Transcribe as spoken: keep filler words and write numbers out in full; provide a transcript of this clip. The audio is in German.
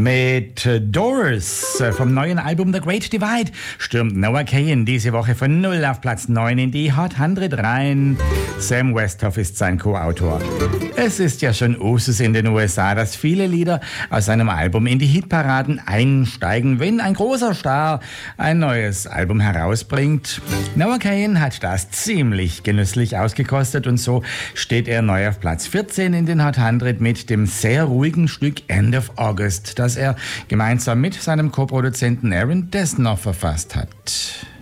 Mit Doors vom neuen Album The Great Divide stürmt Noah Kahan diese Woche von null auf Platz neun in die Hot hundred rein. Sam Westhoff ist sein Co-Autor. Es ist ja schon Usus in den U S A, dass viele Lieder aus einem Album in die Hitparaden einsteigen, wenn ein großer Star ein neues Album herausbringt. Noah Kahan hat das ziemlich genüsslich ausgekostet und so steht er neu auf Platz vierzehn in den Hot hundred mit dem sehr ruhigen Stück End of August, das er gemeinsam mit seinem Co-Produzenten Aaron Dessner verfasst hat.